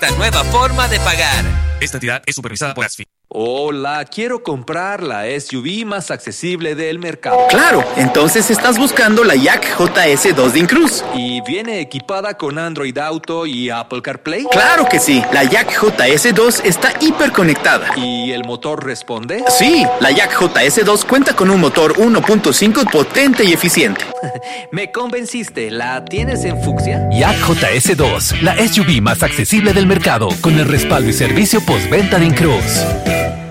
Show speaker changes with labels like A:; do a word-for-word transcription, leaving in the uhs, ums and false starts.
A: esta nueva forma de pagar.
B: Esta entidad es supervisada por ASFI.
C: Hola, quiero comprar la S U V más accesible del mercado.
D: Claro, entonces estás buscando la Yak J S dos de Incruz.
C: ¿Y viene equipada con Android Auto y Apple CarPlay?
D: Claro que sí, la Yak J S dos está hiperconectada.
C: ¿Y el motor responde?
D: Sí, la Yak J S dos cuenta con un motor uno punto cinco potente y eficiente.
C: Me convenciste, ¿la tienes en fucsia?
E: Yak J S dos, la S U V más accesible del mercado, con el respaldo y servicio postventa de Incruz.